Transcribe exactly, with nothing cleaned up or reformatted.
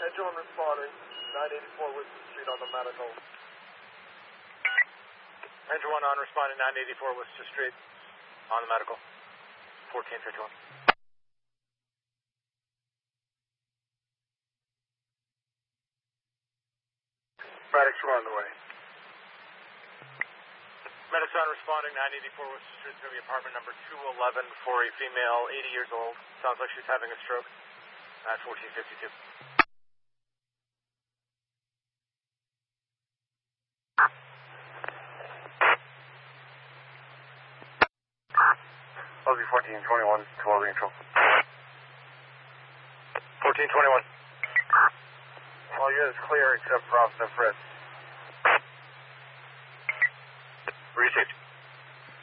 Angel one responding, nine eighty-four Worcester Street on the medical. Angel one on responding, nine eighty-four Worcester Street on the medical. fourteen fifty-one. Medics are on the way. Medics on responding, nine eighty-four Worcester Street, it's going to be apartment number two eleven for a female, eighty years old. Sounds like she's having a stroke at fourteen fifty-two. L Z fourteen twenty-one, twelve Angel. fourteen twenty-one. All units clear except for Officer Fritz. Received.